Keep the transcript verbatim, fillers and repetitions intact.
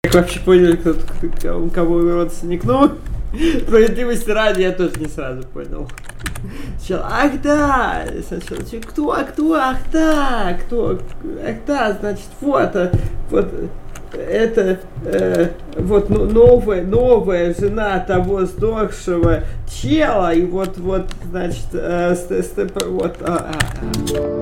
Как вообще поняли, кто, кто, у кого родственник? Ну, справедливости ради, я тоже не сразу понял. Сначала, ах да, сначала, кто, кто, ах да, кто, ах да, значит, вот, вот, это, э, вот новая, новая жена того сдохшего чела, и вот, вот, значит, э, ст, ст, вот, а, а, а.